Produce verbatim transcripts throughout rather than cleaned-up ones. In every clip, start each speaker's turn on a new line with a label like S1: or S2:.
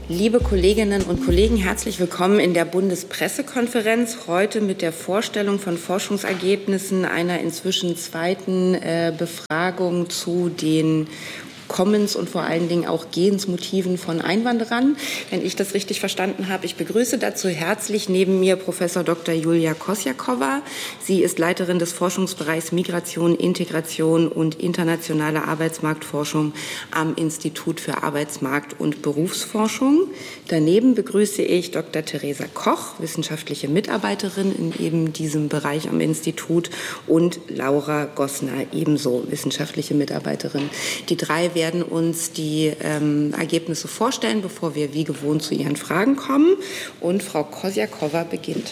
S1: Liebe Kolleginnen und Kollegen, herzlich willkommen in der Bundespressekonferenz. Heute mit der Vorstellung von Forschungsergebnissen einer inzwischen zweiten äh, Befragung zu den Kommens- und vor allen Dingen auch Gehensmotiven von Einwanderern. Wenn ich das richtig verstanden habe, ich begrüße dazu herzlich neben mir Professor Doktor Julia Kosjakova. Sie ist Leiterin des Forschungsbereichs Migration, Integration und internationale Arbeitsmarktforschung am Institut für Arbeitsmarkt- und Berufsforschung. Daneben begrüße ich Doktor Theresa Koch, wissenschaftliche Mitarbeiterin in eben diesem Bereich am Institut, und Laura Gossner, ebenso wissenschaftliche Mitarbeiterin. Die drei werden uns die ähm, Ergebnisse vorstellen, bevor wir wie gewohnt zu Ihren Fragen kommen. Und Frau Kosjakova beginnt.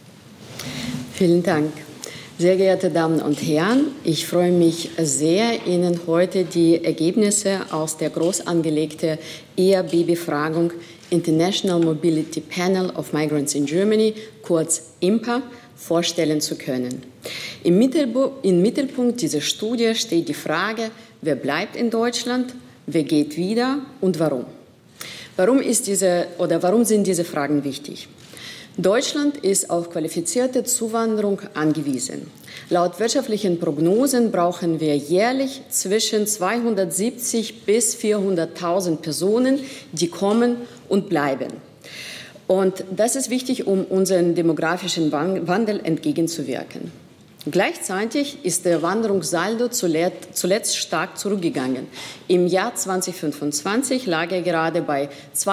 S2: Vielen Dank. Sehr geehrte Damen und Herren, ich freue mich sehr, Ihnen heute die Ergebnisse aus der groß angelegten E A B-Befragung International Mobility Panel of Migrants in Germany, kurz I M P A, vorstellen zu können. Im Mittelpunkt dieser Studie steht die Frage, wer bleibt in Deutschland, wer geht wieder und warum. Warum ist diese, oder warum sind diese Fragen wichtig? Deutschland ist auf qualifizierte Zuwanderung angewiesen. Laut wirtschaftlichen Prognosen brauchen wir jährlich zwischen zweihundertsiebzig bis vierhunderttausend Personen, die kommen und bleiben. Und das ist wichtig, um unserem demografischen Wandel entgegenzuwirken. Gleichzeitig ist der Wanderungssaldo zuletzt stark zurückgegangen. Im Jahr zweitausendfünfundzwanzig lag er gerade bei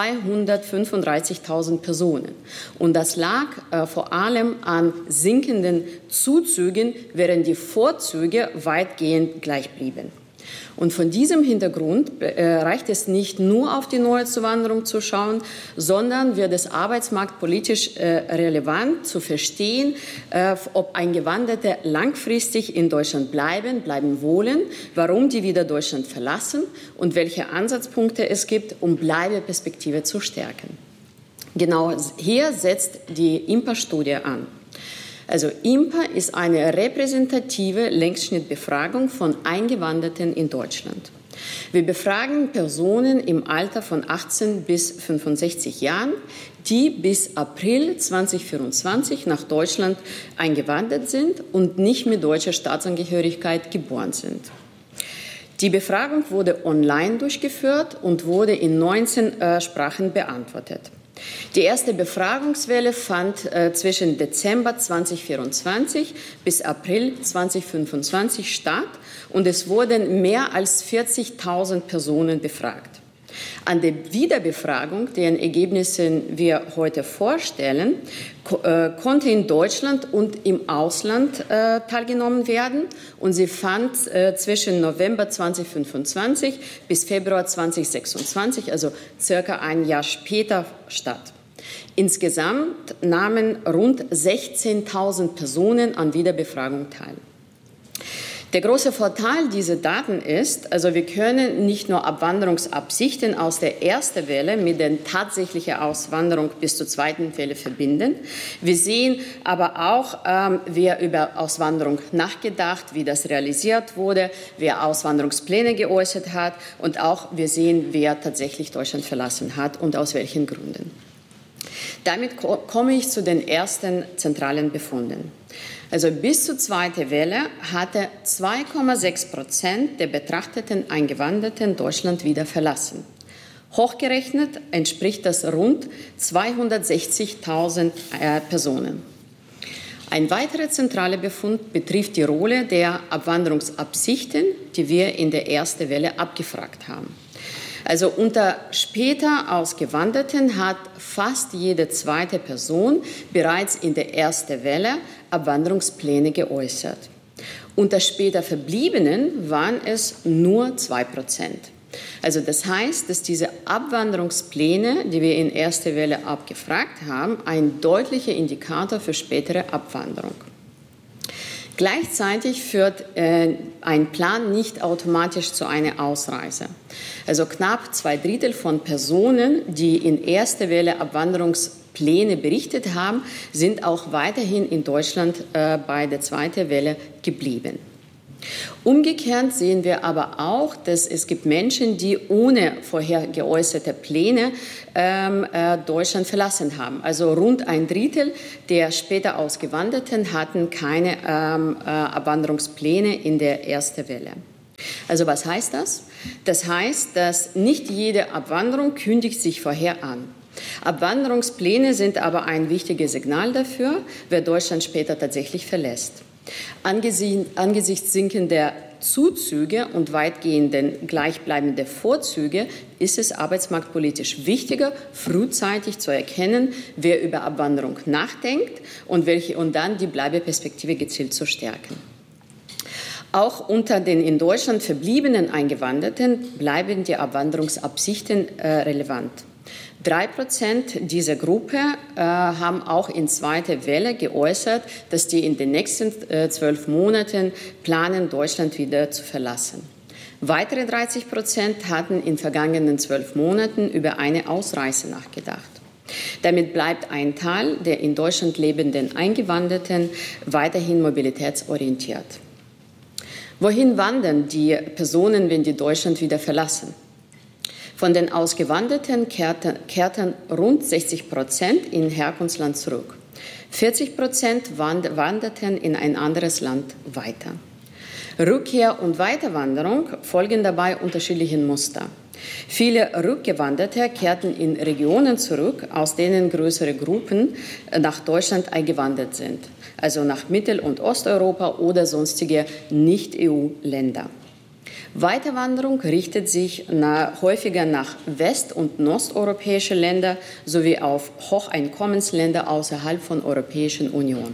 S2: zweihundertfünfunddreißigtausend Personen. Und das lag äh, vor allem an sinkenden Zuzügen, während die Vorzüge weitgehend gleich blieben. Und von diesem Hintergrund äh, reicht es nicht nur auf die neue Zuwanderung zu schauen, sondern wird es arbeitsmarktpolitisch äh, relevant zu verstehen, äh, ob Eingewanderte langfristig in Deutschland bleiben, bleiben wollen, warum die wieder Deutschland verlassen und welche Ansatzpunkte es gibt, um Bleibeperspektive zu stärken. Genau hier setzt die I M P A-Studie an. Also I M P A ist eine repräsentative Längsschnittbefragung von Eingewanderten in Deutschland. Wir befragen Personen im Alter von achtzehn bis fünfundsechzig Jahren, die bis April zweitausendvierundzwanzig nach Deutschland eingewandert sind und nicht mit deutscher Staatsangehörigkeit geboren sind. Die Befragung wurde online durchgeführt und wurde in neunzehn äh, Sprachen beantwortet. Die erste Befragungswelle fand äh, zwischen Dezember zweitausendvierundzwanzig bis April zweitausendfünfundzwanzig statt und es wurden mehr als vierzigtausend Personen befragt. An der Wiederbefragung, deren Ergebnisse wir heute vorstellen, ko äh, konnte in Deutschland und im Ausland äh, teilgenommen werden und sie fand äh, zwischen November zweitausendfünfundzwanzig bis Februar zweitausendsechsundzwanzig, also circa ein Jahr später, statt. Insgesamt nahmen rund sechzehntausend Personen an Wiederbefragung teil. Der große Vorteil dieser Daten ist, also wir können nicht nur Abwanderungsabsichten aus der ersten Welle mit der tatsächlichen Auswanderung bis zur zweiten Welle verbinden. Wir sehen aber auch, ähm, wer über Auswanderung nachgedacht, wie das realisiert wurde, wer Auswanderungspläne geäußert hat und auch wir sehen, wer tatsächlich Deutschland verlassen hat und aus welchen Gründen. Damit ko- komme ich zu den ersten zentralen Befunden. Also bis zur zweiten Welle hatte zwei Komma sechs Prozent der betrachteten Eingewanderten Deutschland wieder verlassen. Hochgerechnet entspricht das rund zweihundertsechzigtausend äh, Personen. Ein weiterer zentraler Befund betrifft die Rolle der Abwanderungsabsichten, die wir in der ersten Welle abgefragt haben. Also unter später Ausgewanderten hat fast jede zweite Person bereits in der ersten Welle Abwanderungspläne geäußert. Unter später Verbliebenen waren es nur zwei Prozent. Also das heißt, dass diese Abwanderungspläne, die wir in der ersten Welle abgefragt haben, ein deutlicher Indikator für spätere Abwanderung. Gleichzeitig führt äh, ein Plan nicht automatisch zu einer Ausreise. Also knapp zwei Drittel von Personen, die in erster Welle Abwanderungspläne berichtet haben, sind auch weiterhin in Deutschland äh, bei der zweiten Welle geblieben. Umgekehrt sehen wir aber auch, dass es gibt Menschen, die ohne vorher geäußerte Pläne ähm, äh, Deutschland verlassen haben. Also rund ein Drittel der später Ausgewanderten hatten keine ähm, äh, Abwanderungspläne in der ersten Welle. Also was heißt das? Das heißt, dass nicht jede Abwanderung kündigt sich vorher an. Abwanderungspläne sind aber ein wichtiges Signal dafür, wer Deutschland später tatsächlich verlässt. Angesichts sinkender Zuzüge und weitgehenden gleichbleibenden Vorzüge ist es arbeitsmarktpolitisch wichtiger, frühzeitig zu erkennen, wer über Abwanderung nachdenkt und, welche, und dann die Bleibeperspektive gezielt zu stärken. Auch unter den in Deutschland verbliebenen Eingewanderten bleiben die Abwanderungsabsichten äh, relevant. Drei Prozent dieser Gruppe äh, haben auch in zweiter Welle geäußert, dass die in den nächsten äh, zwölf Monaten planen, Deutschland wieder zu verlassen. Weitere dreißig Prozent hatten in vergangenen zwölf Monaten über eine Ausreise nachgedacht. Damit bleibt ein Teil der in Deutschland lebenden Eingewanderten weiterhin mobilitätsorientiert. Wohin wandern die Personen, wenn die Deutschland wieder verlassen? Von den Ausgewanderten kehrten, kehrten rund sechzig Prozent in Herkunftsland zurück. vierzig Prozent wanderten in ein anderes Land weiter. Rückkehr und Weiterwanderung folgen dabei unterschiedlichen Mustern. Viele Rückgewanderte kehrten in Regionen zurück, aus denen größere Gruppen nach Deutschland eingewandert sind, also nach Mittel- und Osteuropa oder sonstige Nicht-E U-Länder. Weiterwanderung richtet sich nach, häufiger nach west- und osteuropäischen Ländern sowie auf Hocheinkommensländer außerhalb von der Europäischen Union.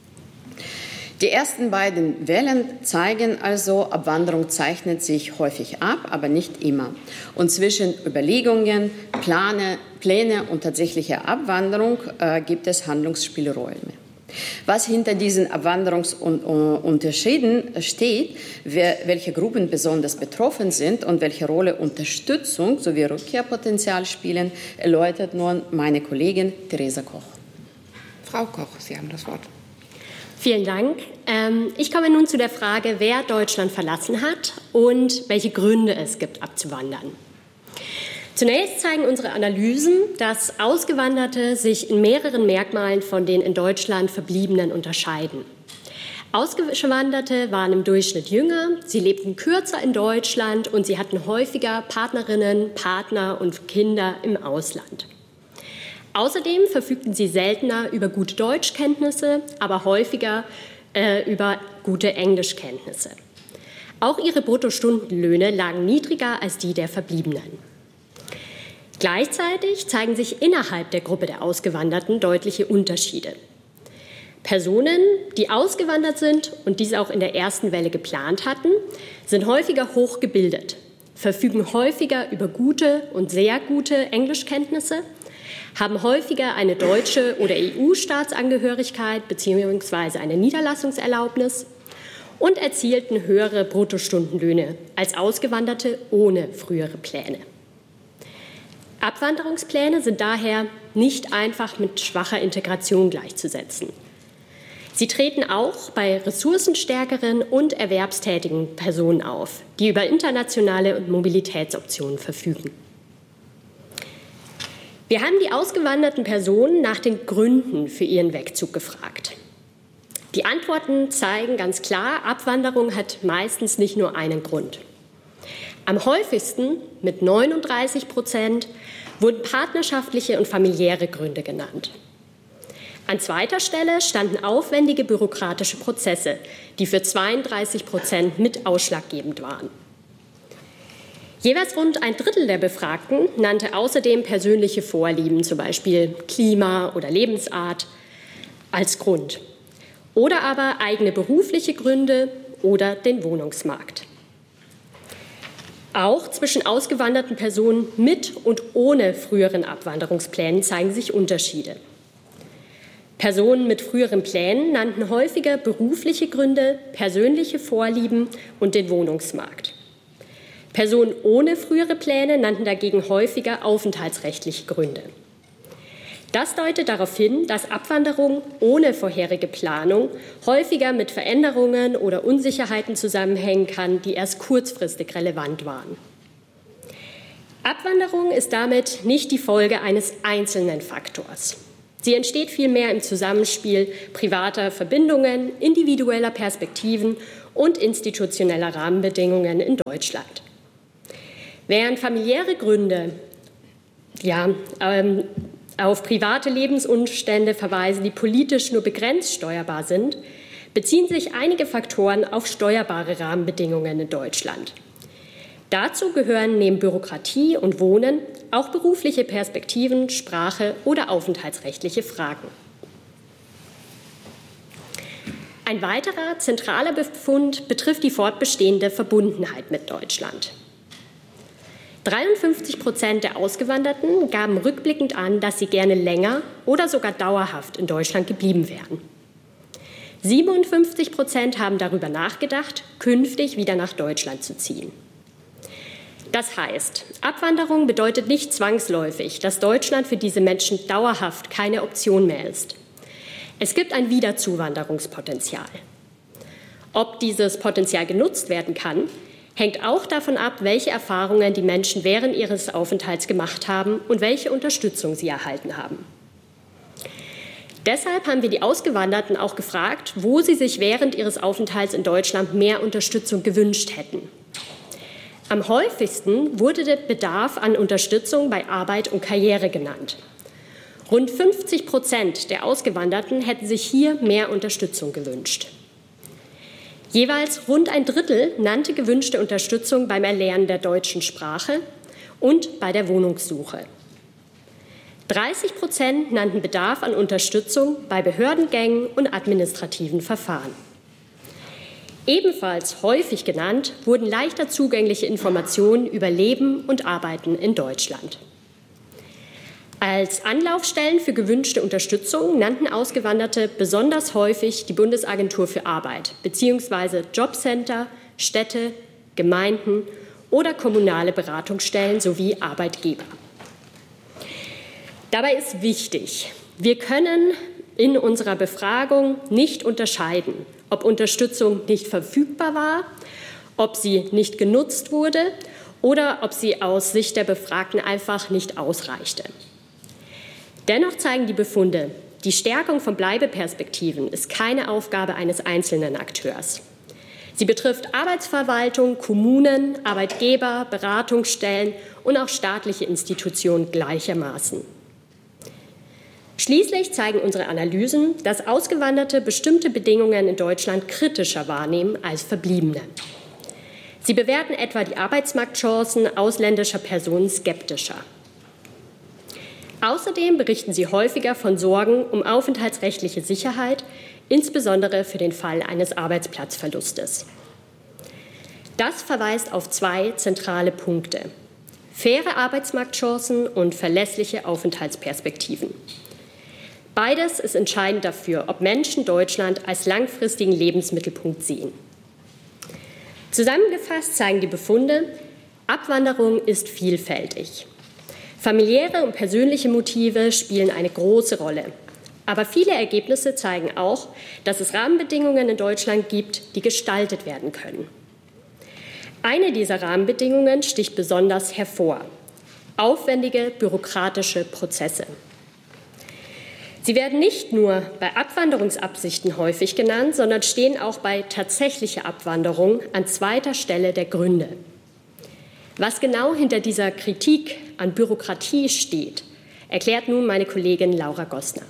S2: Die ersten beiden Wellen zeigen also, Abwanderung zeichnet sich häufig ab, aber nicht immer. Und zwischen Überlegungen, Plane, Pläne und tatsächlicher Abwanderung äh, gibt es Handlungsspielräume. Was hinter diesen Abwanderungsunterschieden steht, wer, welche Gruppen besonders betroffen sind und welche Rolle Unterstützung sowie Rückkehrpotenzial spielen, erläutert nun meine Kollegin Theresa Koch.
S1: Frau Koch, Sie haben das Wort.
S3: Vielen Dank. Ich komme nun zu der Frage, wer Deutschland verlassen hat und welche Gründe es gibt, abzuwandern. Zunächst zeigen unsere Analysen, dass Ausgewanderte sich in mehreren Merkmalen von den in Deutschland Verbliebenen unterscheiden. Ausgewanderte waren im Durchschnitt jünger, sie lebten kürzer in Deutschland und sie hatten häufiger Partnerinnen, Partner und Kinder im Ausland. Außerdem verfügten sie seltener über gute Deutschkenntnisse, aber häufiger äh, über gute Englischkenntnisse. Auch ihre Bruttostundenlöhne lagen niedriger als die der Verbliebenen. Gleichzeitig zeigen sich innerhalb der Gruppe der Ausgewanderten deutliche Unterschiede. Personen, die ausgewandert sind und dies auch in der ersten Welle geplant hatten, sind häufiger hochgebildet, verfügen häufiger über gute und sehr gute Englischkenntnisse, haben häufiger eine deutsche oder E U-Staatsangehörigkeit bzw. eine Niederlassungserlaubnis und erzielten höhere Bruttostundenlöhne als Ausgewanderte ohne frühere Pläne. Abwanderungspläne sind daher nicht einfach mit schwacher Integration gleichzusetzen. Sie treten auch bei ressourcenstärkeren und erwerbstätigen Personen auf, die über internationale Mobilitätsoptionen verfügen. Wir haben die ausgewanderten Personen nach den Gründen für ihren Wegzug gefragt. Die Antworten zeigen ganz klar, Abwanderung hat meistens nicht nur einen Grund. Am häufigsten, mit neununddreißig Prozent, wurden partnerschaftliche und familiäre Gründe genannt. An zweiter Stelle standen aufwendige bürokratische Prozesse, die für zweiunddreißig Prozent mit ausschlaggebend waren. Jeweils rund ein Drittel der Befragten nannte außerdem persönliche Vorlieben, zum Beispiel Klima oder Lebensart, als Grund. Oder aber eigene berufliche Gründe oder den Wohnungsmarkt. Auch zwischen ausgewanderten Personen mit und ohne früheren Abwanderungsplänen zeigen sich Unterschiede. Personen mit früheren Plänen nannten häufiger berufliche Gründe, persönliche Vorlieben und den Wohnungsmarkt. Personen ohne frühere Pläne nannten dagegen häufiger aufenthaltsrechtliche Gründe. Das deutet darauf hin, dass Abwanderung ohne vorherige Planung häufiger mit Veränderungen oder Unsicherheiten zusammenhängen kann, die erst kurzfristig relevant waren. Abwanderung ist damit nicht die Folge eines einzelnen Faktors. Sie entsteht vielmehr im Zusammenspiel privater Verbindungen, individueller Perspektiven und institutioneller Rahmenbedingungen in Deutschland. Während familiäre Gründe ja, ähm, auf private Lebensumstände verweisen, die politisch nur begrenzt steuerbar sind, beziehen sich einige Faktoren auf steuerbare Rahmenbedingungen in Deutschland. Dazu gehören neben Bürokratie und Wohnen auch berufliche Perspektiven, Sprache oder aufenthaltsrechtliche Fragen. Ein weiterer zentraler Befund betrifft die fortbestehende Verbundenheit mit Deutschland. dreiundfünfzig Prozent der Ausgewanderten gaben rückblickend an, dass sie gerne länger oder sogar dauerhaft in Deutschland geblieben wären. siebenundfünfzig Prozent haben darüber nachgedacht, künftig wieder nach Deutschland zu ziehen. Das heißt, Abwanderung bedeutet nicht zwangsläufig, dass Deutschland für diese Menschen dauerhaft keine Option mehr ist. Es gibt ein Wiederzuwanderungspotenzial. Ob dieses Potenzial genutzt werden kann, hängt auch davon ab, welche Erfahrungen die Menschen während ihres Aufenthalts gemacht haben und welche Unterstützung sie erhalten haben. Deshalb haben wir die Ausgewanderten auch gefragt, wo sie sich während ihres Aufenthalts in Deutschland mehr Unterstützung gewünscht hätten. Am häufigsten wurde der Bedarf an Unterstützung bei Arbeit und Karriere genannt. Rund fünfzig Prozent der Ausgewanderten hätten sich hier mehr Unterstützung gewünscht. Jeweils rund ein Drittel nannte gewünschte Unterstützung beim Erlernen der deutschen Sprache und bei der Wohnungssuche. dreißig Prozent nannten Bedarf an Unterstützung bei Behördengängen und administrativen Verfahren. Ebenfalls häufig genannt wurden leichter zugängliche Informationen über Leben und Arbeiten in Deutschland. Als Anlaufstellen für gewünschte Unterstützung nannten Ausgewanderte besonders häufig die Bundesagentur für Arbeit bzw. Jobcenter, Städte, Gemeinden oder kommunale Beratungsstellen sowie Arbeitgeber. Dabei ist wichtig, wir können in unserer Befragung nicht unterscheiden, ob Unterstützung nicht verfügbar war, ob sie nicht genutzt wurde oder ob sie aus Sicht der Befragten einfach nicht ausreichte. Dennoch zeigen die Befunde, die Stärkung von Bleibeperspektiven ist keine Aufgabe eines einzelnen Akteurs. Sie betrifft Arbeitsverwaltung, Kommunen, Arbeitgeber, Beratungsstellen und auch staatliche Institutionen gleichermaßen. Schließlich zeigen unsere Analysen, dass Ausgewanderte bestimmte Bedingungen in Deutschland kritischer wahrnehmen als Verbliebene. Sie bewerten etwa die Arbeitsmarktchancen ausländischer Personen skeptischer. Außerdem berichten sie häufiger von Sorgen um aufenthaltsrechtliche Sicherheit, insbesondere für den Fall eines Arbeitsplatzverlustes. Das verweist auf zwei zentrale Punkte: faire Arbeitsmarktchancen und verlässliche Aufenthaltsperspektiven. Beides ist entscheidend dafür, ob Menschen Deutschland als langfristigen Lebensmittelpunkt sehen. Zusammengefasst zeigen die Befunde, Abwanderung ist vielfältig. Familiäre und persönliche Motive spielen eine große Rolle. Aber viele Ergebnisse zeigen auch, dass es Rahmenbedingungen in Deutschland gibt, die gestaltet werden können. Eine dieser Rahmenbedingungen sticht besonders hervor: aufwendige bürokratische Prozesse. Sie werden nicht nur bei Abwanderungsabsichten häufig genannt, sondern stehen auch bei tatsächlicher Abwanderung an zweiter Stelle der Gründe. Was genau hinter dieser Kritik an Bürokratie steht, erklärt nun meine Kollegin Laura Gossner.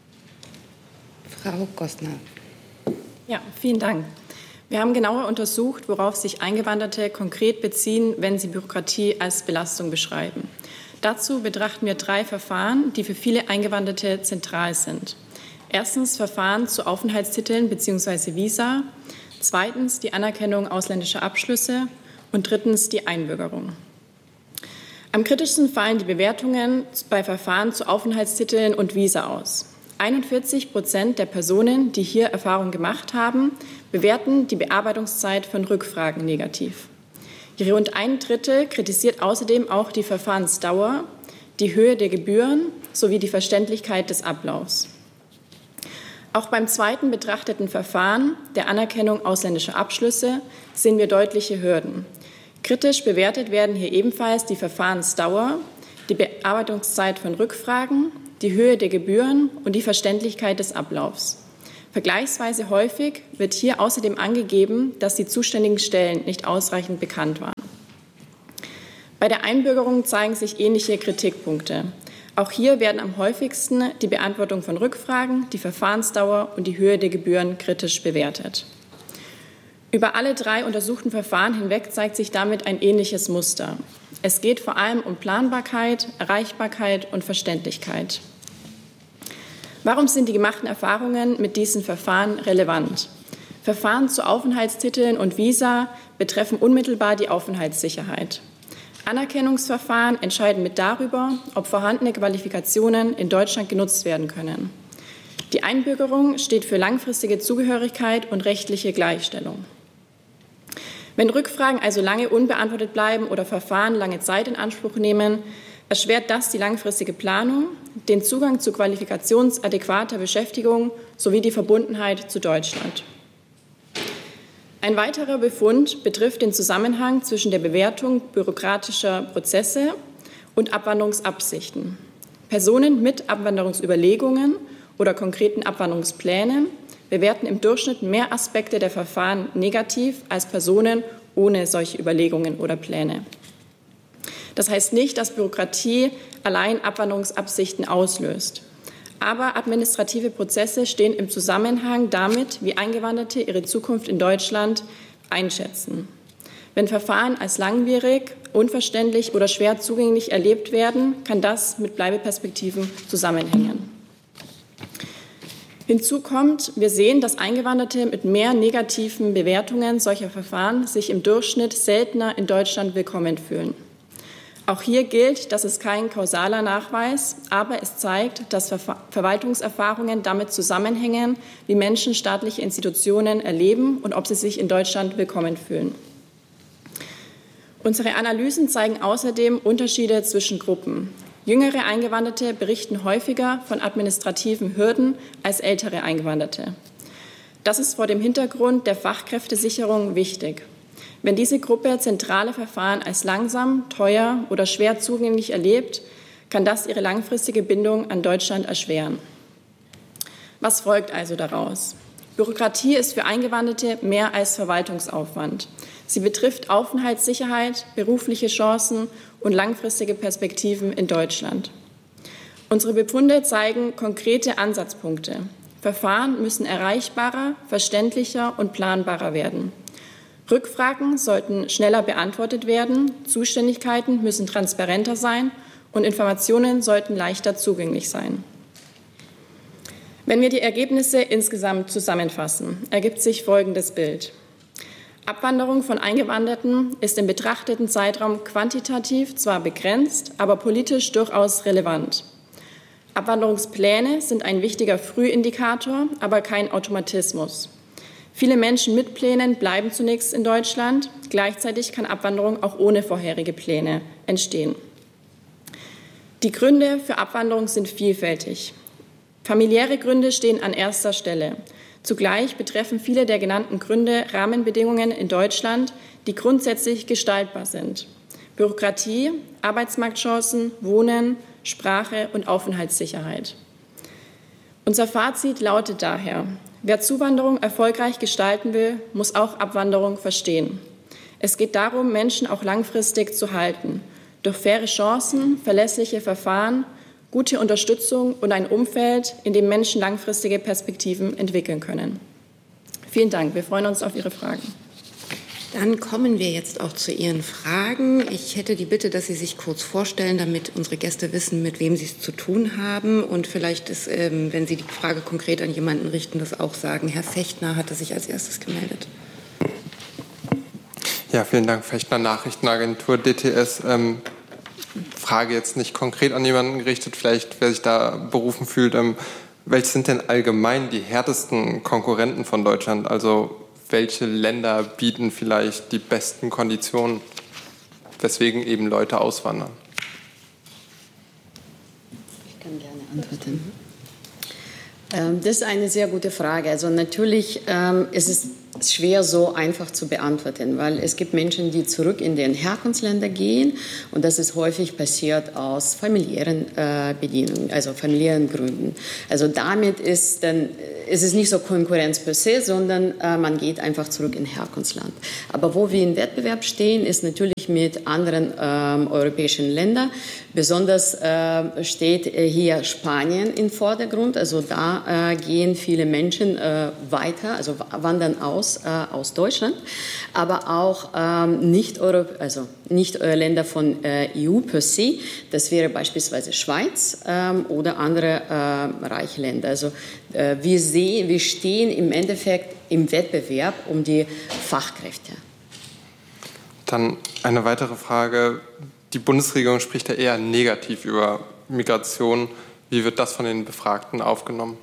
S1: Frau Gossner.
S4: Ja, vielen Dank. Wir haben genauer untersucht, worauf sich Eingewanderte konkret beziehen, wenn sie Bürokratie als Belastung beschreiben. Dazu betrachten wir drei Verfahren, die für viele Eingewanderte zentral sind. Erstens Verfahren zu Aufenthaltstiteln bzw. Visa, zweitens die Anerkennung ausländischer Abschlüsse und drittens die Einbürgerung. Am kritischsten fallen die Bewertungen bei Verfahren zu Aufenthaltstiteln und Visa aus. einundvierzig Prozent der Personen, die hier Erfahrung gemacht haben, bewerten die Bearbeitungszeit von Rückfragen negativ. Rund ein Drittel kritisiert außerdem auch die Verfahrensdauer, die Höhe der Gebühren sowie die Verständlichkeit des Ablaufs. Auch beim zweiten betrachteten Verfahren der Anerkennung ausländischer Abschlüsse sehen wir deutliche Hürden. Kritisch bewertet werden hier ebenfalls die Verfahrensdauer, die Bearbeitungszeit von Rückfragen, die Höhe der Gebühren und die Verständlichkeit des Ablaufs. Vergleichsweise häufig wird hier außerdem angegeben, dass die zuständigen Stellen nicht ausreichend bekannt waren. Bei der Einbürgerung zeigen sich ähnliche Kritikpunkte. Auch hier werden am häufigsten die Beantwortung von Rückfragen, die Verfahrensdauer und die Höhe der Gebühren kritisch bewertet. Über alle drei untersuchten Verfahren hinweg zeigt sich damit ein ähnliches Muster. Es geht vor allem um Planbarkeit, Erreichbarkeit und Verständlichkeit. Warum sind die gemachten Erfahrungen mit diesen Verfahren relevant? Verfahren zu Aufenthaltstiteln und Visa betreffen unmittelbar die Aufenthaltssicherheit. Anerkennungsverfahren entscheiden mit darüber, ob vorhandene Qualifikationen in Deutschland genutzt werden können. Die Einbürgerung steht für langfristige Zugehörigkeit und rechtliche Gleichstellung. Wenn Rückfragen also lange unbeantwortet bleiben oder Verfahren lange Zeit in Anspruch nehmen, erschwert das die langfristige Planung, den Zugang zu qualifikationsadäquater Beschäftigung sowie die Verbundenheit zu Deutschland. Ein weiterer Befund betrifft den Zusammenhang zwischen der Bewertung bürokratischer Prozesse und Abwanderungsabsichten. Personen mit Abwanderungsüberlegungen oder konkreten Abwanderungsplänen bewerten im Durchschnitt mehr Aspekte der Verfahren negativ als Personen ohne solche Überlegungen oder Pläne. Das heißt nicht, dass Bürokratie allein Abwanderungsabsichten auslöst. Aber administrative Prozesse stehen im Zusammenhang damit, wie Eingewanderte ihre Zukunft in Deutschland einschätzen. Wenn Verfahren als langwierig, unverständlich oder schwer zugänglich erlebt werden, kann das mit Bleibeperspektiven zusammenhängen. Hinzu kommt, wir sehen, dass Eingewanderte mit mehr negativen Bewertungen solcher Verfahren sich im Durchschnitt seltener in Deutschland willkommen fühlen. Auch hier gilt, dass es kein kausaler Nachweis, aber es zeigt, dass Ver- Verwaltungserfahrungen damit zusammenhängen, wie Menschen staatliche Institutionen erleben und ob sie sich in Deutschland willkommen fühlen. Unsere Analysen zeigen außerdem Unterschiede zwischen Gruppen. Jüngere Eingewanderte berichten häufiger von administrativen Hürden als ältere Eingewanderte. Das ist vor dem Hintergrund der Fachkräftesicherung wichtig. Wenn diese Gruppe zentrale Verfahren als langsam, teuer oder schwer zugänglich erlebt, kann das ihre langfristige Bindung an Deutschland erschweren. Was folgt also daraus? Bürokratie ist für Eingewanderte mehr als Verwaltungsaufwand. Sie betrifft Aufenthaltssicherheit, berufliche Chancen und langfristige Perspektiven in Deutschland. Unsere Befunde zeigen konkrete Ansatzpunkte. Verfahren müssen erreichbarer, verständlicher und planbarer werden. Rückfragen sollten schneller beantwortet werden, Zuständigkeiten müssen transparenter sein und Informationen sollten leichter zugänglich sein. Wenn wir die Ergebnisse insgesamt zusammenfassen, ergibt sich folgendes Bild. Abwanderung von Eingewanderten ist im betrachteten Zeitraum quantitativ zwar begrenzt, aber politisch durchaus relevant. Abwanderungspläne sind ein wichtiger Frühindikator, aber kein Automatismus. Viele Menschen mit Plänen bleiben zunächst in Deutschland. Gleichzeitig kann Abwanderung auch ohne vorherige Pläne entstehen. Die Gründe für Abwanderung sind vielfältig. Familiäre Gründe stehen an erster Stelle. Zugleich betreffen viele der genannten Gründe Rahmenbedingungen in Deutschland, die grundsätzlich gestaltbar sind. Bürokratie, Arbeitsmarktchancen, Wohnen, Sprache und Aufenthaltssicherheit. Unser Fazit lautet daher: Wer Zuwanderung erfolgreich gestalten will, muss auch Abwanderung verstehen. Es geht darum, Menschen auch langfristig zu halten, durch faire Chancen, verlässliche Verfahren, gute Unterstützung und ein Umfeld, in dem Menschen langfristige Perspektiven entwickeln können. Vielen Dank. Wir freuen uns auf Ihre Fragen.
S1: Dann kommen wir jetzt auch zu Ihren Fragen. Ich hätte die Bitte, dass Sie sich kurz vorstellen, damit unsere Gäste wissen, mit wem sie es zu tun haben. Und vielleicht ist, ähm, wenn Sie die Frage konkret an jemanden richten, das auch sagen. Herr Fechtner hatte sich als erstes gemeldet.
S5: Ja, vielen Dank. Fechtner, Nachrichtenagentur D T S. Ähm, Frage jetzt nicht konkret an jemanden gerichtet, vielleicht wer sich da berufen fühlt. Ähm, welche sind denn allgemein die härtesten Konkurrenten von Deutschland? Also welche Länder bieten vielleicht die besten Konditionen, weswegen eben Leute auswandern?
S2: kann gerne antworten. Ähm, das ist eine sehr gute Frage. Also natürlich ähm, ist es schwer so einfach zu beantworten, weil es gibt Menschen, die zurück in den Herkunftsländer gehen und das ist häufig passiert aus familiären äh, Bedingungen, also familiären Gründen. Also damit ist dann ist es nicht so Konkurrenz per se, sondern äh, man geht einfach zurück in Herkunftsland. Aber wo wir im Wettbewerb stehen, ist natürlich mit anderen ähm, europäischen Ländern. Besonders äh, steht hier Spanien im Vordergrund. Also da äh, gehen viele Menschen äh, weiter, also wandern aus äh, aus Deutschland, aber auch ähm, nicht, Euro, also nicht äh, Länder von äh, E U per se. Das wäre beispielsweise Schweiz ähm, oder andere äh, reiche Länder. Also äh, wir sehen, wir stehen im Endeffekt im Wettbewerb um die Fachkräfte.
S5: Dann eine weitere Frage. Die Bundesregierung spricht ja eher negativ über Migration. Wie wird das von den Befragten aufgenommen?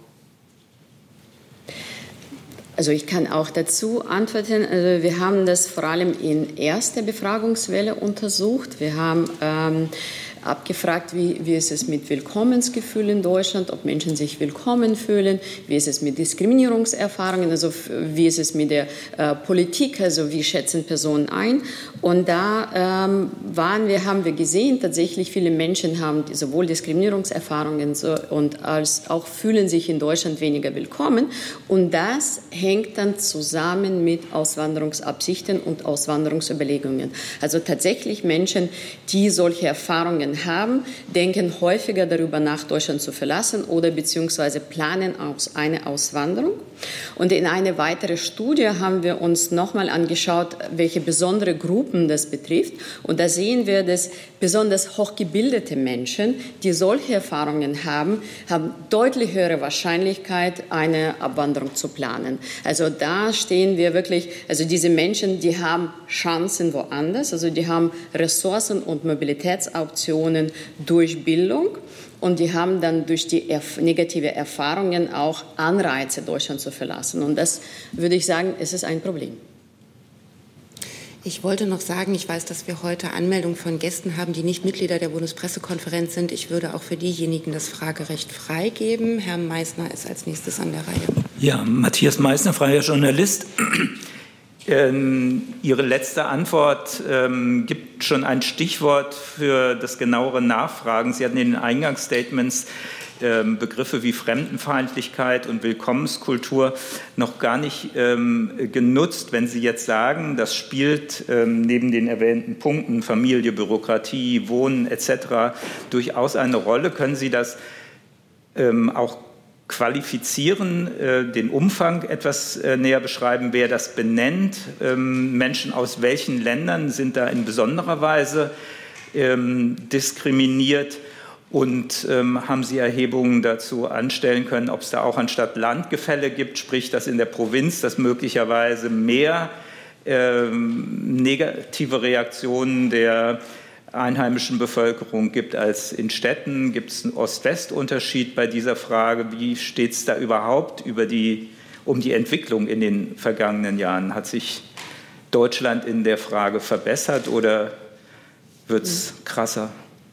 S2: Also ich kann auch dazu antworten. Also wir haben das vor allem in erster Befragungswelle untersucht. Wir haben ähm, abgefragt, wie, wie ist es mit Willkommensgefühl in Deutschland, ob Menschen sich willkommen fühlen, wie ist es mit Diskriminierungserfahrungen, also wie ist es mit der äh, Politik, also wie schätzen Personen ein. Und da ähm, waren wir, haben wir gesehen, tatsächlich viele Menschen haben sowohl Diskriminierungserfahrungen so, und als auch fühlen sich in Deutschland weniger willkommen. Und das hängt dann zusammen mit Auswanderungsabsichten und Auswanderungsüberlegungen. Also tatsächlich Menschen, die solche Erfahrungen haben, denken häufiger darüber nach, Deutschland zu verlassen oder beziehungsweise planen aus eine Auswanderung. Und in eine weitere Studie haben wir uns nochmal angeschaut, welche besondere Gruppen das betrifft. Und da sehen wir, dass besonders hochgebildete Menschen, die solche Erfahrungen haben, haben deutlich höhere Wahrscheinlichkeit, eine Abwanderung zu planen. Also da stehen wir wirklich, also diese Menschen, die haben Chancen woanders, also die haben Ressourcen und Mobilitätsoptionen durch Bildung und die haben dann durch die erf- negative Erfahrungen auch Anreize, Deutschland zu verlassen. Und das würde ich sagen, es ist ein Problem.
S1: Ich wollte noch sagen, ich weiß, dass wir heute Anmeldungen von Gästen haben, die nicht Mitglieder der Bundespressekonferenz sind. Ich würde auch für diejenigen das Fragerecht freigeben. Herr Meissner ist als nächstes an der Reihe.
S6: Ja, Matthias Meissner, freier Journalist. Ähm, Ihre letzte Antwort ähm, gibt schon ein Stichwort für das genauere Nachfragen. Sie hatten in den Eingangsstatements ähm, Begriffe wie Fremdenfeindlichkeit und Willkommenskultur noch gar nicht ähm, genutzt. Wenn Sie jetzt sagen, das spielt ähm, neben den erwähnten Punkten Familie, Bürokratie, Wohnen et cetera durchaus eine Rolle, können Sie das ähm, auch qualifizieren, äh, den Umfang etwas äh, näher beschreiben, wer das benennt, ähm, Menschen aus welchen Ländern sind da in besonderer Weise ähm, diskriminiert und ähm, haben Sie Erhebungen dazu anstellen können, ob es da auch ein Stadt-Land-Gefälle gibt, sprich, dass in der Provinz das möglicherweise mehr ähm, negative Reaktionen der einheimischen Bevölkerung gibt als in Städten? Gibt es einen Ost-West-Unterschied bei dieser Frage? Wie steht es da überhaupt über die, um die Entwicklung in den vergangenen Jahren? Hat sich Deutschland in der Frage verbessert oder wird es mhm. krasser?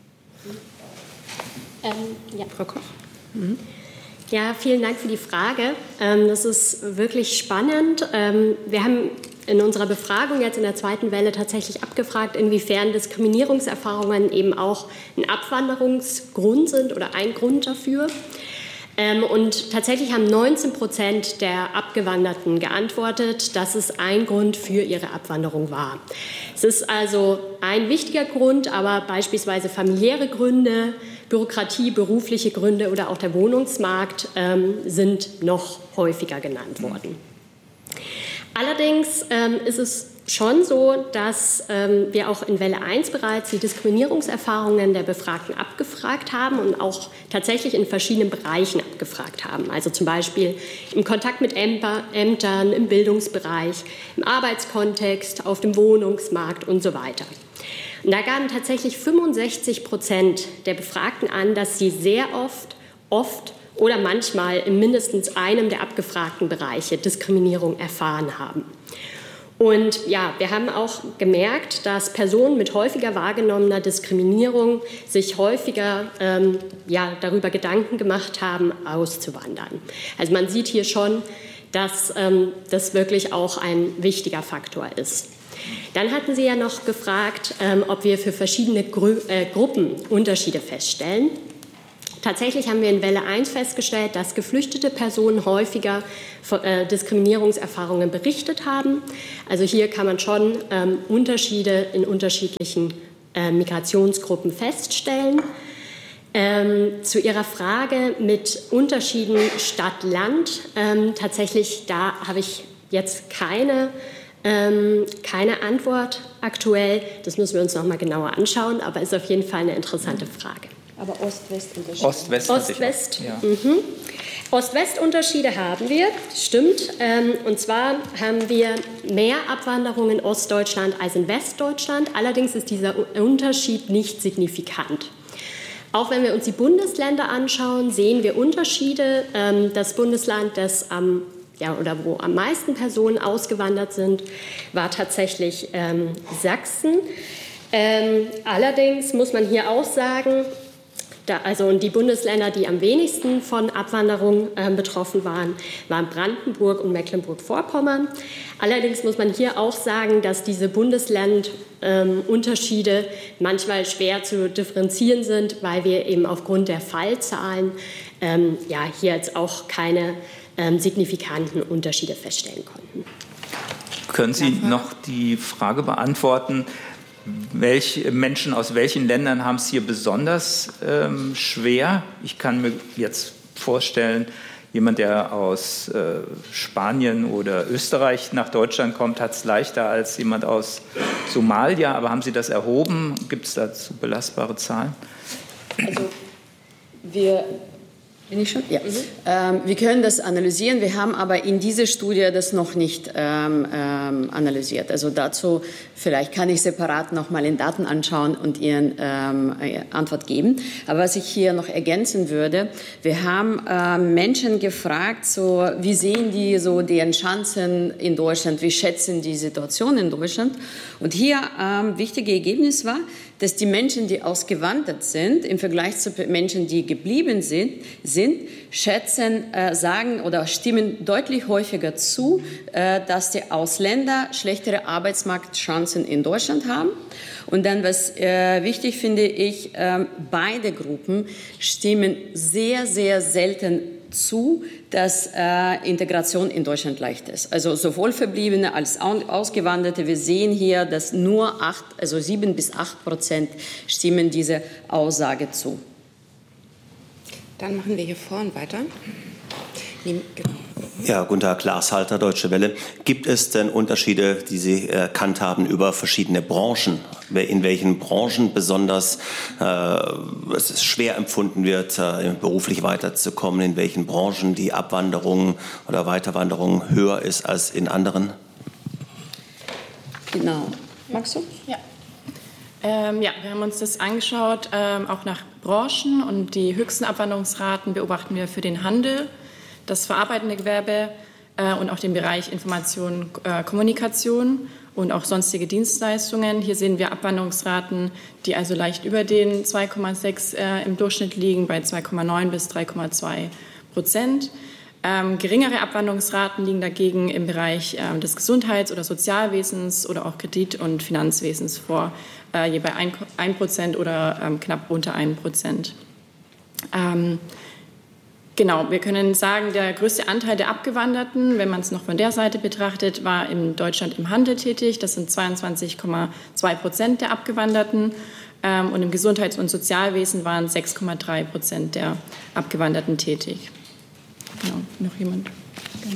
S3: Ähm, ja.
S1: Frau Koch. Mhm.
S3: Ja, vielen Dank für die Frage. Das ist wirklich spannend. Wir haben in unserer Befragung jetzt in der zweiten Welle tatsächlich abgefragt, inwiefern Diskriminierungserfahrungen eben auch ein Abwanderungsgrund sind oder ein Grund dafür. Und tatsächlich haben neunzehn Prozent der Abgewanderten geantwortet, dass es ein Grund für ihre Abwanderung war. Es ist also ein wichtiger Grund, aber beispielsweise familiäre Gründe, Bürokratie, berufliche Gründe oder auch der Wohnungsmarkt ähm, sind noch häufiger genannt worden. Allerdings ähm, ist es schon so, dass ähm, wir auch in Welle eins bereits die Diskriminierungserfahrungen der Befragten abgefragt haben und auch tatsächlich in verschiedenen Bereichen abgefragt haben. Also zum Beispiel im Kontakt mit Ämter, Ämtern, im Bildungsbereich, im Arbeitskontext, auf dem Wohnungsmarkt und so weiter. Und da gaben tatsächlich fünfundsechzig Prozent der Befragten an, dass sie sehr oft, oft oder manchmal in mindestens einem der abgefragten Bereiche Diskriminierung erfahren haben. Und ja, wir haben auch gemerkt, dass Personen mit häufiger wahrgenommener Diskriminierung sich häufiger ähm, ja, darüber Gedanken gemacht haben, auszuwandern. Also man sieht hier schon, dass ähm, das wirklich auch ein wichtiger Faktor ist. Dann hatten Sie ja noch gefragt, ähm, ob wir für verschiedene Gru- äh, Gruppen Unterschiede feststellen. Tatsächlich haben wir in Welle eins festgestellt, dass geflüchtete Personen häufiger äh, Diskriminierungserfahrungen berichtet haben. Also hier kann man schon ähm, Unterschiede in unterschiedlichen äh, Migrationsgruppen feststellen. Ähm, zu Ihrer Frage mit Unterschieden Stadt-Land, ähm, tatsächlich, da habe ich jetzt keine, ähm, keine Antwort aktuell. Das müssen wir uns noch mal genauer anschauen, aber ist auf jeden Fall eine interessante Frage.
S2: Aber Ost-West-Unterschiede.
S6: Ost-West.
S3: Ost-West.
S6: Ja.
S3: Mhm. Ost-West-Unterschiede haben wir, stimmt. Ähm, und zwar haben wir mehr Abwanderung in Ostdeutschland als in Westdeutschland. Allerdings ist dieser Unterschied nicht signifikant. Auch wenn wir uns die Bundesländer anschauen, sehen wir Unterschiede. Ähm, das Bundesland, das am ja, oder wo am meisten Personen ausgewandert sind, war tatsächlich ähm, Sachsen. Ähm, allerdings muss man hier auch sagen, da, also und die Bundesländer, die am wenigsten von Abwanderung äh, betroffen waren, waren Brandenburg und Mecklenburg-Vorpommern. Allerdings muss man hier auch sagen, dass diese Bundeslandunterschiede ähm, manchmal schwer zu differenzieren sind, weil wir eben aufgrund der Fallzahlen ähm, ja, hier jetzt auch keine ähm, signifikanten Unterschiede feststellen konnten.
S6: Können Sie noch die Frage beantworten, welche Menschen aus welchen Ländern haben es hier besonders ähm, schwer? Ich kann mir jetzt vorstellen, jemand, der aus äh, Spanien oder Österreich nach Deutschland kommt, hat es leichter als jemand aus Somalia. Aber haben Sie das erhoben? Gibt es dazu belastbare Zahlen?
S2: Also wir Bin ich schon? Ja. Mhm. Ähm, wir können das analysieren. Wir haben aber in dieser Studie das noch nicht ähm, ähm, analysiert. Also dazu vielleicht kann ich separat noch mal in Daten anschauen und Ihnen ähm, Antwort geben. Aber was ich hier noch ergänzen würde, wir haben ähm, Menschen gefragt, so wie sehen die so deren Chancen in Deutschland, wie schätzen die Situation in Deutschland? Und hier ähm, wichtige Ergebnis war, dass die Menschen, die ausgewandert sind, im Vergleich zu Menschen, die geblieben sind, sind schätzen, äh, sagen oder stimmen deutlich häufiger zu, äh, dass die Ausländer schlechtere Arbeitsmarktchancen in Deutschland haben. Und dann, was äh, wichtig finde ich, äh, beide Gruppen stimmen sehr, sehr selten zu, dass äh, Integration in Deutschland leicht ist. Also sowohl Verbliebene als auch Ausgewanderte. Wir sehen hier, dass nur acht, also sieben bis acht Prozent stimmen diese Aussage zu.
S1: Dann machen wir hier vorne weiter.
S7: Ja, guten Tag, Lars Halter, Deutsche Welle. Gibt es denn Unterschiede, die Sie erkannt haben über verschiedene Branchen? In welchen Branchen besonders äh, es schwer empfunden wird, äh, beruflich weiterzukommen? In welchen Branchen die Abwanderung oder Weiterwanderung höher ist als in anderen?
S2: Genau. Magst du?
S4: Ja. Ähm, ja, wir haben uns das angeschaut, ähm, auch nach Branchen, und die höchsten Abwanderungsraten beobachten wir für den Handel, das verarbeitende Gewerbe äh, und auch den Bereich Information, äh, Kommunikation und auch sonstige Dienstleistungen. Hier sehen wir Abwanderungsraten, die also leicht über den zwei Komma sechs äh, im Durchschnitt liegen, bei zwei Komma neun bis drei Komma zwei Prozent. Ähm, geringere Abwanderungsraten liegen dagegen im Bereich ähm, des Gesundheits- oder Sozialwesens oder auch Kredit- und Finanzwesens vor, äh, je bei ein Prozent oder ähm, knapp unter ein Prozent. Ähm, Genau, wir können sagen, der größte Anteil der Abgewanderten, wenn man es noch von der Seite betrachtet, war in Deutschland im Handel tätig. Das sind zweiundzwanzig Komma zwei Prozent der Abgewanderten. Und im Gesundheits- und Sozialwesen waren sechs Komma drei Prozent der Abgewanderten tätig. Genau, noch jemand? Ganz.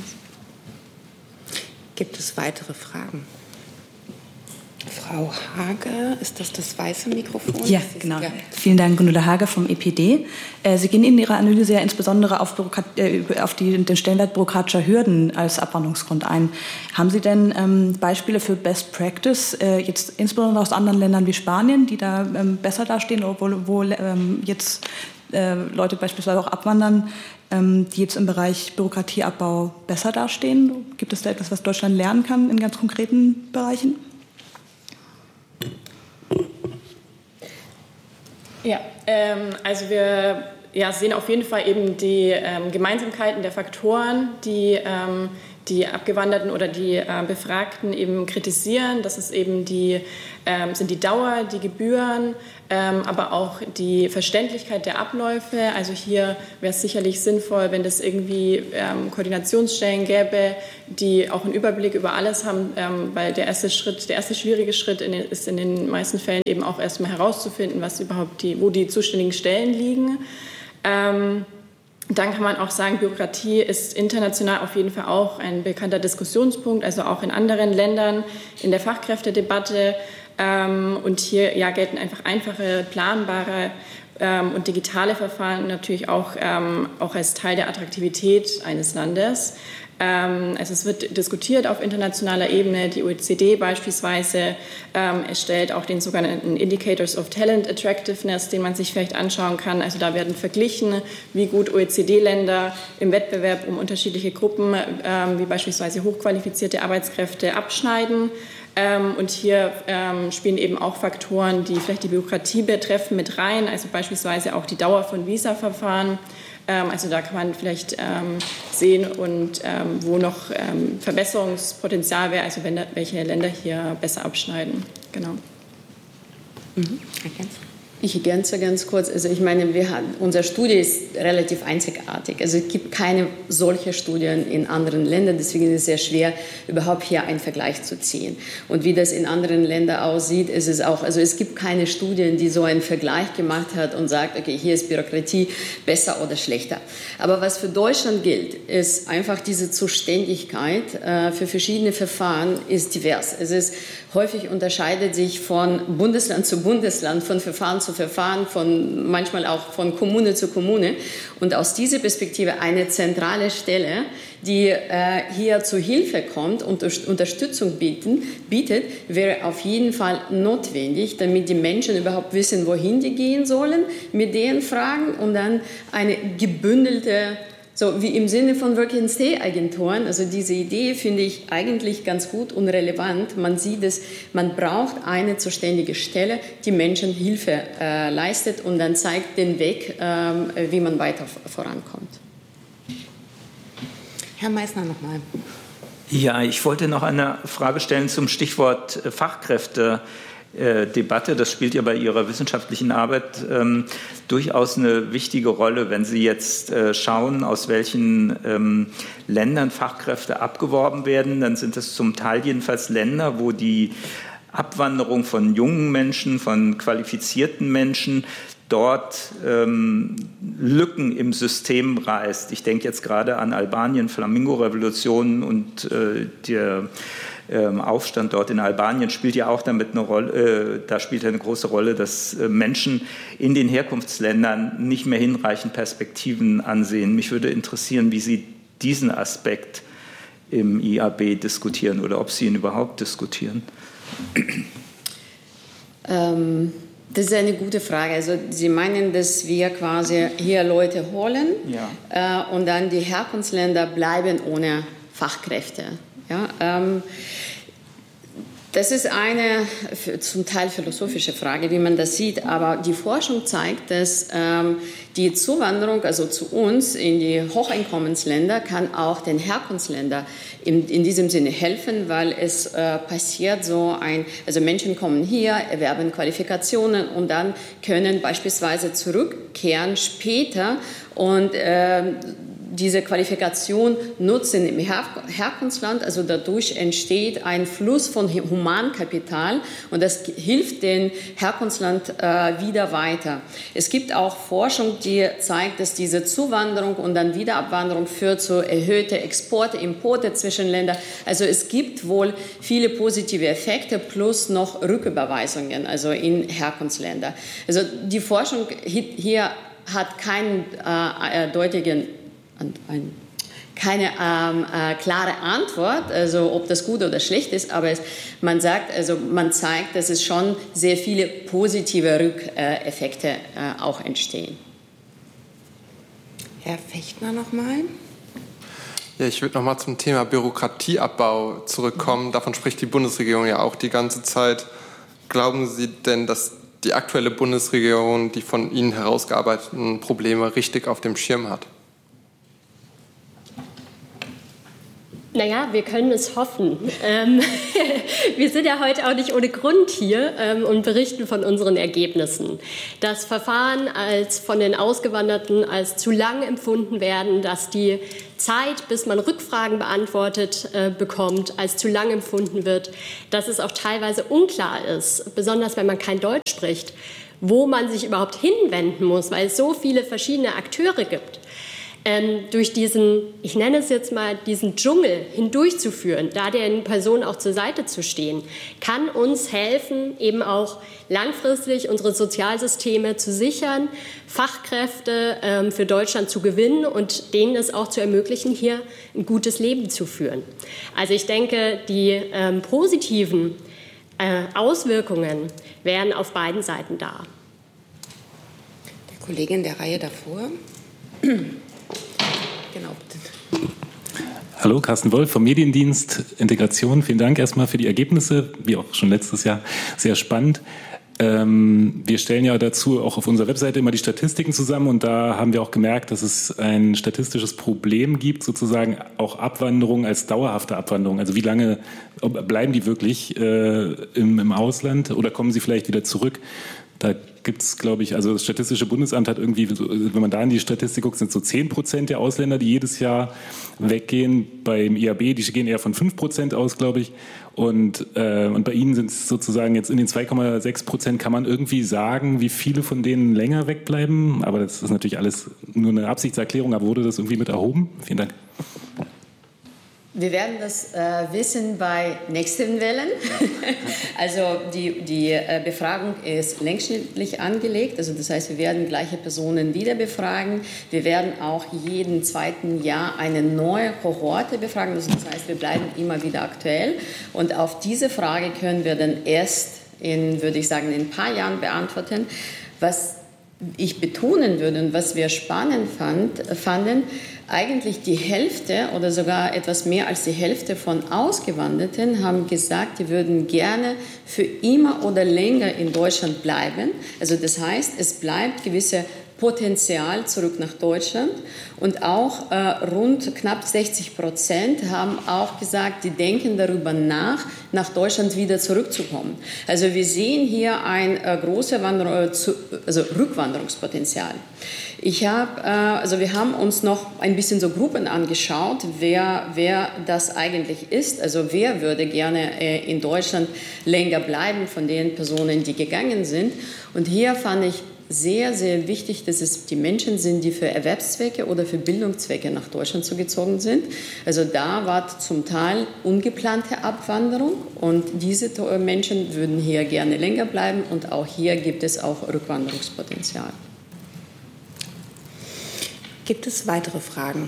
S1: Gibt es weitere Fragen? Frau Hage, ist das das weiße Mikrofon?
S8: Ja, genau. Ja. Vielen Dank, Gundula Hage vom E P D. Sie gehen in Ihrer Analyse ja insbesondere auf, auf die, den Stellenwert bürokratischer Hürden als Abwanderungsgrund ein. Haben Sie denn ähm, Beispiele für Best Practice, äh, jetzt insbesondere aus anderen Ländern wie Spanien, die da ähm, besser dastehen, wo, wo ähm, jetzt äh, Leute beispielsweise auch abwandern, ähm, die jetzt im Bereich Bürokratieabbau besser dastehen? Gibt es da etwas, was Deutschland lernen kann in ganz konkreten Bereichen?
S4: Ja, ähm, also wir ja, sehen auf jeden Fall eben die ähm, Gemeinsamkeiten der Faktoren, die ähm, die Abgewanderten oder die äh, Befragten eben kritisieren. Das ist eben die, ähm, sind die Dauer, die Gebühren, ähm, aber auch die Verständlichkeit der Abläufe. Also hier wäre es sicherlich sinnvoll, wenn es irgendwie ähm, Koordinationsstellen gäbe, die auch einen Überblick über alles haben, ähm, weil der erste Schritt, der erste schwierige Schritt in den, ist in den meisten Fällen eben auch erstmal herauszufinden, was überhaupt die, wo die zuständigen Stellen liegen. Ähm, Dann kann man auch sagen, Bürokratie ist international auf jeden Fall auch ein bekannter Diskussionspunkt, also auch in anderen Ländern in der Fachkräftedebatte. Und hier ja, gelten einfach einfache, planbare und digitale Verfahren natürlich auch, auch als Teil der Attraktivität eines Landes. Also es wird diskutiert auf internationaler Ebene. Die O E C D beispielsweise ähm, erstellt auch den sogenannten Indicators of Talent Attractiveness, den man sich vielleicht anschauen kann. Also da werden verglichen, wie gut O E C D-Länder im Wettbewerb um unterschiedliche Gruppen, ähm, wie beispielsweise hochqualifizierte Arbeitskräfte, abschneiden. Ähm, und hier ähm, spielen eben auch Faktoren, die vielleicht die Bürokratie betreffen, mit rein. Also beispielsweise auch die Dauer von Visa-Verfahren. Also da kann man vielleicht ähm, sehen, und ähm, wo noch ähm, Verbesserungspotenzial wäre, also wenn da, welche Länder hier besser abschneiden. Genau.
S2: Mhm. Ich ergänze ganz kurz. Also ich meine, wir haben, unsere Studie ist relativ einzigartig. Also es gibt keine solche Studien in anderen Ländern. Deswegen ist es sehr schwer, überhaupt hier einen Vergleich zu ziehen. Und wie das in anderen Ländern aussieht, ist es auch, also es gibt keine Studien, die so einen Vergleich gemacht hat und sagt, okay, hier ist Bürokratie besser oder schlechter. Aber was für Deutschland gilt, ist einfach diese Zuständigkeit äh, für verschiedene Verfahren ist divers. Es ist häufig unterscheidet sich von Bundesland zu Bundesland, von Verfahren zu Verfahren, von manchmal auch von Kommune zu Kommune. Und aus dieser Perspektive eine zentrale Stelle, die äh, hier zu Hilfe kommt und Unterstützung bieten, bietet, wäre auf jeden Fall notwendig, damit die Menschen überhaupt wissen, wohin die gehen sollen, mit deren Fragen, und dann eine gebündelte, so wie im Sinne von Work-and-Stay-Agenturen, also diese Idee finde ich eigentlich ganz gut und relevant. Man sieht es, man braucht eine zuständige Stelle, die Menschen Hilfe äh, leistet und dann zeigt den Weg, äh, wie man weiter vorankommt.
S1: Herr Meissner nochmal.
S6: Ja, ich wollte noch eine Frage stellen zum Stichwort Fachkräfte. Debatte, das spielt ja bei Ihrer wissenschaftlichen Arbeit ähm, durchaus eine wichtige Rolle, wenn Sie jetzt äh, schauen, aus welchen ähm, Ländern Fachkräfte abgeworben werden, dann sind es zum Teil jedenfalls Länder, wo die Abwanderung von jungen Menschen, von qualifizierten Menschen dort ähm, Lücken im System reißt. Ich denke jetzt gerade an Albanien, Flamingo-Revolution und äh, der Aufstand dort in Albanien spielt ja auch damit eine Rolle, äh, da spielt eine große Rolle, dass äh, Menschen in den Herkunftsländern nicht mehr hinreichend Perspektiven ansehen. Mich würde interessieren, wie Sie diesen Aspekt im I A B diskutieren oder ob Sie ihn überhaupt diskutieren.
S2: Ähm, das ist eine gute Frage. Also Sie meinen, dass wir quasi hier Leute holen, ja, äh, und dann die Herkunftsländer bleiben ohne Fachkräfte. Ja, ähm, das ist eine zum Teil philosophische Frage, wie man das sieht, aber die Forschung zeigt, dass ähm, die Zuwanderung, also zu uns in die Hocheinkommensländer, kann auch den Herkunftsländern in, in diesem Sinne helfen, weil es äh, passiert so ein, also Menschen kommen hier, erwerben Qualifikationen und dann können beispielsweise zurückkehren später und äh, diese Qualifikation nutzen im Her- Herkunftsland, also dadurch entsteht ein Fluss von Humankapital und das hilft dem Herkunftsland äh, wieder weiter. Es gibt auch Forschung, die zeigt, dass diese Zuwanderung und dann Wiederabwanderung führt zu erhöhten Exporte, Importe zwischen Ländern. Also es gibt wohl viele positive Effekte plus noch Rücküberweisungen, also in Herkunftsländer. Also die Forschung hier hat keinen äh, deutigen Ein, keine ähm, äh, klare Antwort, also ob das gut oder schlecht ist, aber es, man sagt, also man zeigt, dass es schon sehr viele positive Rückeffekte äh, auch entstehen.
S1: Herr Fechtner noch mal.
S5: Ja, ich würde noch mal zum Thema Bürokratieabbau zurückkommen. Davon spricht die Bundesregierung ja auch die ganze Zeit. Glauben Sie denn, dass die aktuelle Bundesregierung die von Ihnen herausgearbeiteten Probleme richtig auf dem Schirm hat?
S3: Naja, wir können es hoffen. Ähm, wir sind ja heute auch nicht ohne Grund hier ähm, und berichten von unseren Ergebnissen. Das Verfahren als von den Ausgewanderten als zu lang empfunden werden, dass die Zeit, bis man Rückfragen beantwortet äh, bekommt, als zu lang empfunden wird, dass es auch teilweise unklar ist, besonders wenn man kein Deutsch spricht, wo man sich überhaupt hinwenden muss, weil es so viele verschiedene Akteure gibt. Ähm, durch diesen, ich nenne es jetzt mal, diesen Dschungel hindurchzuführen, da den Personen auch zur Seite zu stehen, kann uns helfen, eben auch langfristig unsere Sozialsysteme zu sichern, Fachkräfte ähm, für Deutschland zu gewinnen und denen es auch zu ermöglichen, hier ein gutes Leben zu führen. Also ich denke, die ähm, positiven äh, Auswirkungen wären auf beiden Seiten da.
S1: Der Kollege in der Reihe davor. Genau, bitte.
S9: Hallo, Carsten Wolf vom Mediendienst Integration. Vielen Dank erstmal für die Ergebnisse, wie auch schon letztes Jahr, sehr spannend. Ähm, wir stellen ja dazu auch auf unserer Webseite immer die Statistiken zusammen und da haben wir auch gemerkt, dass es ein statistisches Problem gibt, sozusagen auch Abwanderung als dauerhafte Abwanderung. Also wie lange bleiben die wirklich äh, im, im Ausland oder kommen sie vielleicht wieder zurück? Da gibt es, glaube ich, also das Statistische Bundesamt hat irgendwie, wenn man da in die Statistik guckt, sind so zehn Prozent der Ausländer, die jedes Jahr weggehen. Beim I A B, die gehen eher von fünf Prozent aus, glaube ich. Und, äh, und bei Ihnen sind es sozusagen jetzt in den zwei Komma sechs Prozent, kann man irgendwie sagen, wie viele von denen länger wegbleiben. Aber das ist natürlich alles nur eine Absichtserklärung, aber wurde das irgendwie mit erhoben? Vielen Dank.
S2: Wir werden das äh, wissen bei nächsten Wellen. Also die, die äh, Befragung ist längsschnittlich angelegt. Also das heißt, wir werden gleiche Personen wieder befragen. Wir werden auch jeden zweiten Jahr eine neue Kohorte befragen. Also das heißt, wir bleiben immer wieder aktuell. Und auf diese Frage können wir dann erst in, würde ich sagen, in ein paar Jahren beantworten. Was ich betonen würde und was wir spannend fand, fanden, eigentlich die Hälfte oder sogar etwas mehr als die Hälfte von Ausgewanderten haben gesagt, die würden gerne für immer oder länger in Deutschland bleiben. Also das heißt, es bleibt gewisse Potenzial zurück nach Deutschland und auch äh, rund knapp sechzig Prozent haben auch gesagt, die denken darüber nach, nach Deutschland wieder zurückzukommen. Also wir sehen hier ein äh, großes Wander- also Rückwanderungspotenzial. Ich hab, äh, also wir haben uns noch ein bisschen so Gruppen angeschaut, wer, wer das eigentlich ist. Also wer würde gerne äh, in Deutschland länger bleiben von den Personen, die gegangen sind. Und hier fand ich sehr, sehr wichtig, dass es die Menschen sind, die für Erwerbszwecke oder für Bildungszwecke nach Deutschland zugezogen sind. Also da war zum Teil ungeplante Abwanderung und diese Menschen würden hier gerne länger bleiben und auch hier gibt es auch Rückwanderungspotenzial.
S1: Gibt es weitere Fragen?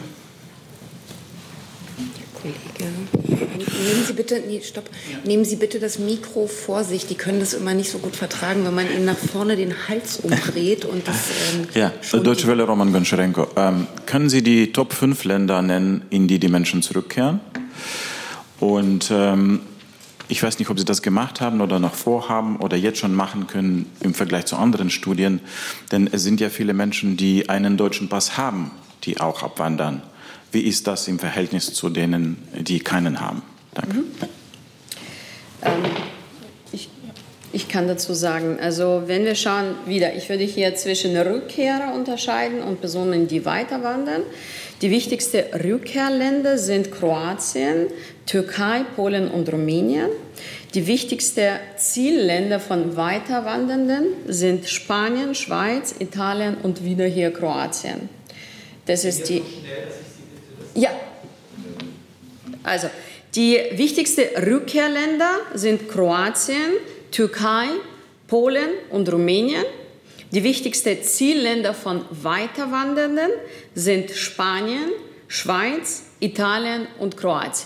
S1: Kollege, nehmen Sie bitte, nee, stopp, nehmen Sie bitte das Mikro vor sich. Die können das immer nicht so gut vertragen, wenn man ihnen nach vorne den Hals umdreht und das. Ähm,
S10: ja, Deutsche Welle, Roman Goncharenko. Ähm, können Sie die Top fünf Länder nennen, in die die Menschen zurückkehren? Und ähm, ich weiß nicht, ob Sie das gemacht haben oder noch vorhaben oder jetzt schon machen können im Vergleich zu anderen Studien, denn es sind ja viele Menschen, die einen deutschen Pass haben, die auch abwandern. Wie ist das im Verhältnis zu denen, die keinen haben? Danke.
S2: Mhm. Ähm, ich, ich kann dazu sagen, also wenn wir schauen, wieder, ich würde hier zwischen Rückkehrer unterscheiden und Personen, die weiter wandern. Die wichtigsten Rückkehrländer sind Kroatien, Türkei, Polen und Rumänien. Die wichtigsten Zielländer von Weiterwandernden sind Spanien, Schweiz, Italien und wieder hier Kroatien. Das ist die. Ja, also die wichtigsten Rückkehrländer sind Kroatien, Türkei, Polen und Rumänien. Die wichtigsten Zielländer von Weiterwandernden sind Spanien, Schweiz, Italien und Kroatien.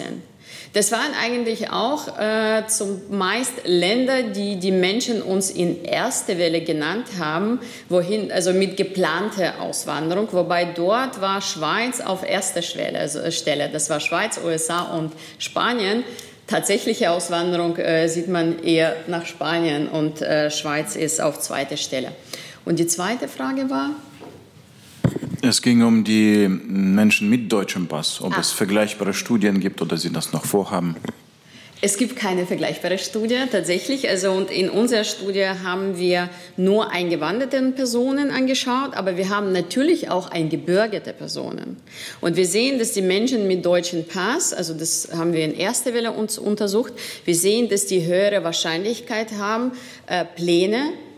S2: Das waren eigentlich auch äh, zumeist Länder, die die Menschen uns in erster Welle genannt haben, wohin, also mit geplanter Auswanderung, wobei dort war Schweiz auf erster Stelle, also Stelle. Das war Schweiz, U S A und Spanien. Tatsächliche Auswanderung äh, sieht man eher nach Spanien und äh, Schweiz ist auf zweiter Stelle. Und die zweite Frage war?
S10: Es ging um die Menschen mit deutschem Pass, ob
S2: ah.
S10: es vergleichbare Studien gibt oder Sie das noch vorhaben.
S2: Es gibt keine vergleichbare Studie tatsächlich. Also und in unserer Studie haben wir nur eingewanderte Personen angeschaut, aber wir haben natürlich auch eingebürgerte Personen. Und wir sehen, dass die Menschen mit deutschem Pass, also das haben wir in erster Welle uns untersucht, wir sehen, dass die höhere Wahrscheinlichkeit haben, äh, Pläne